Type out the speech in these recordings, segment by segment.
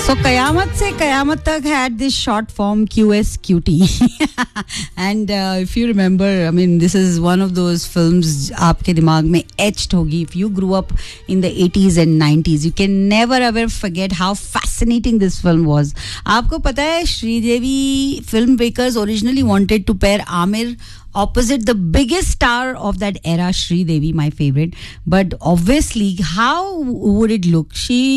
So Qayamat se Qayamat tak had this short form QSQT. And if you remember, I mean, this is one of those films aapke dimag mein etched hogi. If you grew up in the 80s and 90s, you can never ever forget how fascinating this film was. Aapko pata hai, Sridevi filmmakers originally wanted to pair Amir opposite the biggest star of that era, Sridevi, my favorite. But obviously, how would it look?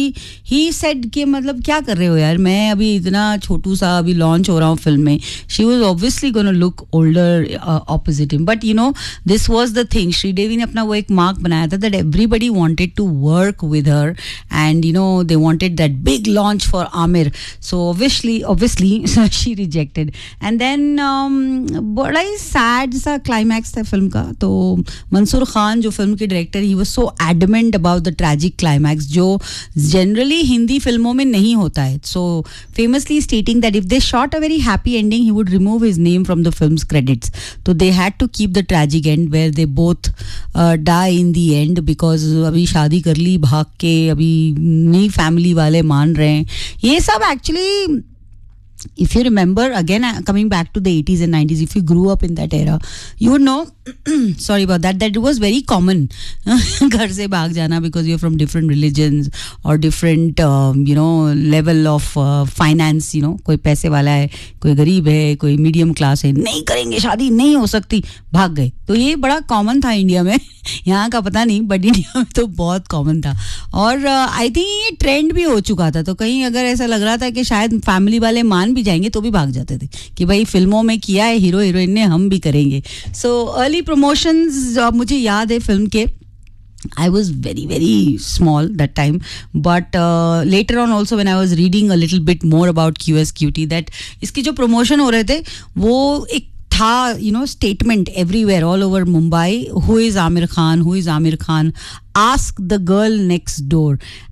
He said कि मतलब क्या कर रहे हो यार, मैं अभी इतना छोटू सा अभी लॉन्च हो रहा हूँ फिल्म में. She was obviously going to look older opposite him. But you know, this was the thing. Sridevi ने अपना वो एक mark बनाया था that everybody wanted to work with her, and you know they wanted that big launch for Amir. So obviously she rejected. And then बड़ा ही sad सा climax था film का. तो मंसूर खान जो फिल्म के director, he was so adamant about the tragic climax जो generally Hindi फिल्मों में नहीं होता है. सो famously stating that if they shot a very happy ending, he would remove his name from the films credits. तो they had to keep the tragic and where they both die in the end, because अभी शादी कर ली भाग के, अभी नहीं family वाले मान रहे हैं. ये सब actually, if you remember, again coming back to the 80s and 90s, if you grew up in that era, you would know sorry about that it was very common घर से भाग जाना because you're from different religions or different you know level of finance. You know, कोई पैसे वाला है, कोई गरीब है, कोई मीडियम क्लास है, नहीं करेंगे शादी, नहीं हो सकती, भाग गए. तो ये बड़ा कॉमन था इंडिया में. यहाँ का पता नहीं, बट इंडिया में तो बहुत कॉमन था. और आई थिंक ये ट्रेंड भी हो चुका था. तो कहीं अगर ऐसा लग रहा था कि शायद फैमिली वाले मान भी जाएंगे तो भी भाग जाते थे कि भाई फिल्मों में किया है हीरो हीरोइन ने, हम भी करेंगे. सो अर्ली प्रमोशंस मुझे याद है फिल्म के. I was very, very small that time, but later on also when I was reading a little bit more about QSQT, that इसके जो promotion हो रहे थे वो एक था, you know, statement everywhere all over Mumbai, who is Amir Khan, ask the girl next door.